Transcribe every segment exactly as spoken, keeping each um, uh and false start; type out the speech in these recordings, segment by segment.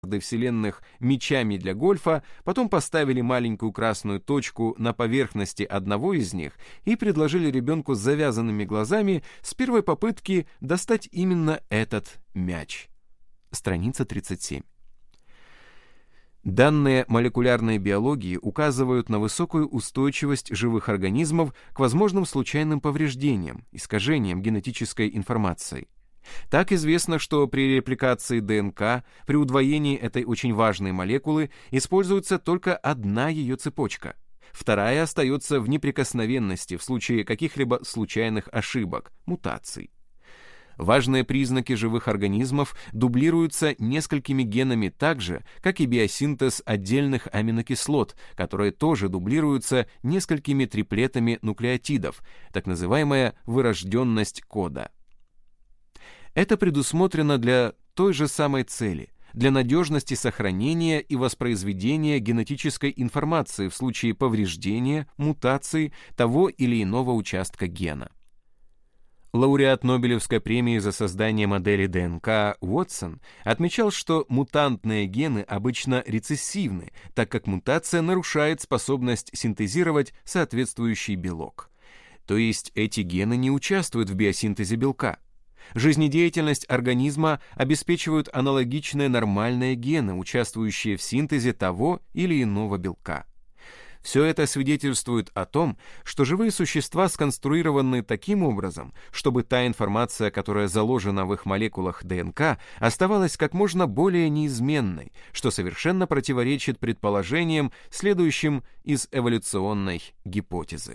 вселенных мячами для гольфа, потом поставили маленькую красную точку на поверхности одного из них и предложили ребенку с завязанными глазами с первой попытки достать именно этот мяч. Страница тридцать семь. Данные молекулярной биологии указывают на высокую устойчивость живых организмов к возможным случайным повреждениям, искажениям генетической информации. Так известно, что при репликации ДНК, при удвоении этой очень важной молекулы, используется только одна ее цепочка. Вторая остается в неприкосновенности в случае каких-либо случайных ошибок, мутаций. Важные признаки живых организмов дублируются несколькими генами так же, как и биосинтез отдельных аминокислот, которые тоже дублируются несколькими триплетами нуклеотидов, так называемая вырожденность кода. Это предусмотрено для той же самой цели, для надежности сохранения и воспроизведения генетической информации в случае повреждения, мутации того или иного участка гена. Лауреат Нобелевской премии за создание модели ДНК Уотсон отмечал, что мутантные гены обычно рецессивны, так как мутация нарушает способность синтезировать соответствующий белок. То есть эти гены не участвуют в биосинтезе белка. Жизнедеятельность организма обеспечивают аналогичные нормальные гены, участвующие в синтезе того или иного белка. Все это свидетельствует о том, что живые существа сконструированы таким образом, чтобы та информация, которая заложена в их молекулах ДНК, оставалась как можно более неизменной, что совершенно противоречит предположениям, следующим из эволюционной гипотезы.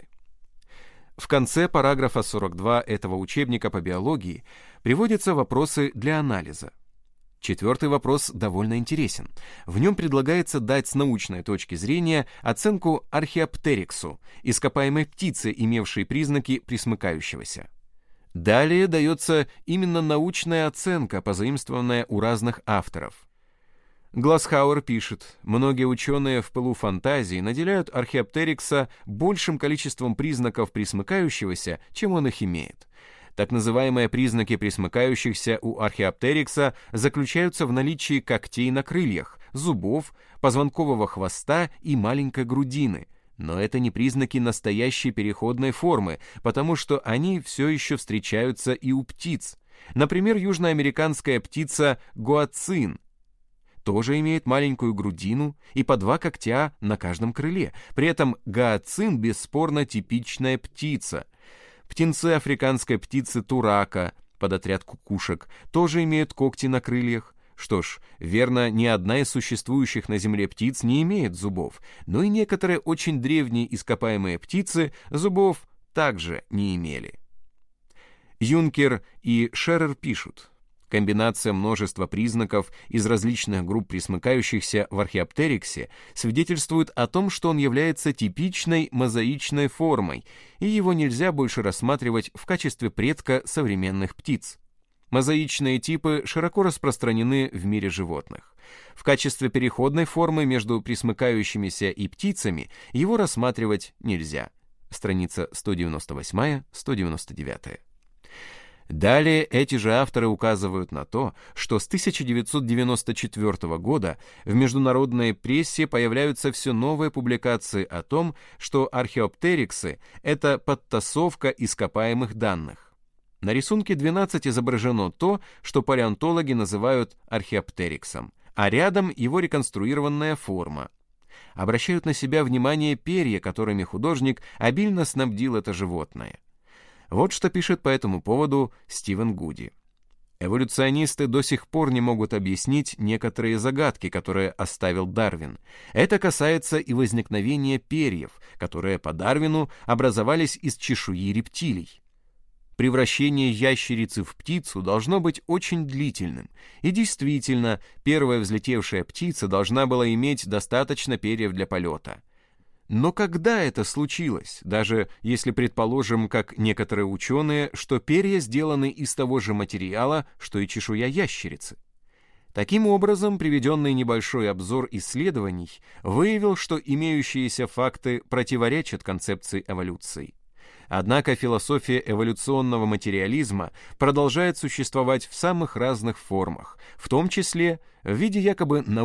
В конце параграфа сорок два этого учебника по биологии приводятся вопросы для анализа. Четвертый вопрос довольно интересен. В нем предлагается дать с научной точки зрения оценку археоптериксу, ископаемой птице, имевшей признаки пресмыкающегося. Далее дается именно научная оценка, позаимствованная у разных авторов. Гласхауэр пишет: многие ученые в пылу фантазии наделяют археоптерикса большим количеством признаков пресмыкающегося, чем он их имеет. Так называемые признаки пресмыкающихся у археоптерикса заключаются в наличии когтей на крыльях, зубов, позвонкового хвоста и маленькой грудины. Но это не признаки настоящей переходной формы, потому что они все еще встречаются и у птиц. Например, южноамериканская птица гуацин тоже имеет маленькую грудину и по два когтя на каждом крыле. При этом гуацин бесспорно типичная птица. Птенцы африканской птицы турака, подотряд кукушек, тоже имеют когти на крыльях. Что ж, верно, ни одна из существующих на Земле птиц не имеет зубов, но и некоторые очень древние ископаемые птицы зубов также не имели. Юнкер и Шерер пишут: комбинация множества признаков из различных групп пресмыкающихся в археоптериксе свидетельствует о том, что он является типичной мозаичной формой, и его нельзя больше рассматривать в качестве предка современных птиц. Мозаичные типы широко распространены в мире животных. В качестве переходной формы между пресмыкающимися и птицами его рассматривать нельзя. Страница сто девяносто восемь - сто девяносто девять. Далее эти же авторы указывают на то, что с тысяча девятьсот девяносто четвёртого года в международной прессе появляются все новые публикации о том, что археоптериксы — это подтасовка ископаемых данных. На рисунке двенадцать изображено то, что палеонтологи называют археоптериксом, а рядом его реконструированная форма. Обращают на себя внимание перья, которыми художник обильно снабдил это животное. Вот что пишет по этому поводу Стивен Гуди. Эволюционисты до сих пор не могут объяснить некоторые загадки, которые оставил Дарвин. Это касается и возникновения перьев, которые по Дарвину образовались из чешуи рептилий. Превращение ящерицы в птицу должно быть очень длительным. И действительно, первая взлетевшая птица должна была иметь достаточно перьев для полета. Но когда это случилось, даже если предположим, как некоторые ученые, что перья сделаны из того же материала, что и чешуя ящерицы? Таким образом, приведенный небольшой обзор исследований выявил, что имеющиеся факты противоречат концепции эволюции. Однако философия эволюционного материализма продолжает существовать в самых разных формах, в том числе в виде якобы научной